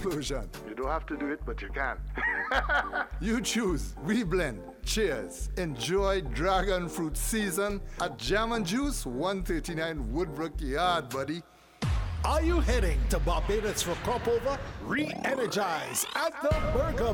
explosion. You don't have to do it, but you can. You choose. We blend. Cheers. Enjoy dragon fruit season at Jam and Juice, 139 Woodbrook Yard, buddy. Are you heading to Barbados for crop over? Re-energize at the Burger